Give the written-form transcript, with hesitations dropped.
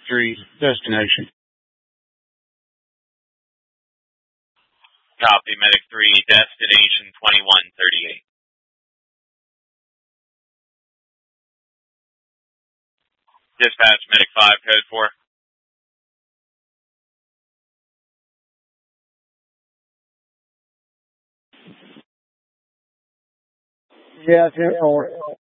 3, destination. Copy, Medic 3, destination 2138. Dispatch, Medic 5, code 4. Yeah, it's in order.